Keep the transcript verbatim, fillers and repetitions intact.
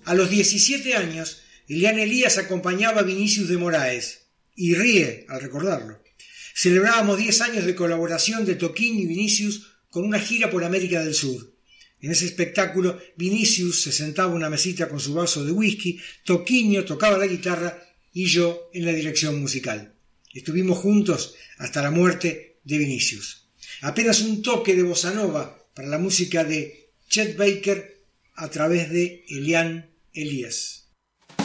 A los diecisiete años, Elian Elías acompañaba a Vinicius de Moraes, y ríe al recordarlo. Celebrábamos diez años de colaboración de Toquín y Vinicius con una gira por América del Sur. En ese espectáculo, Vinicius se sentaba en una mesita con su vaso de whisky, Toquinho tocaba la guitarra y yo en la dirección musical. Estuvimos juntos hasta la muerte de Vinicius. Apenas un toque de bossa nova para la música de Chet Baker a través de Elian Elías.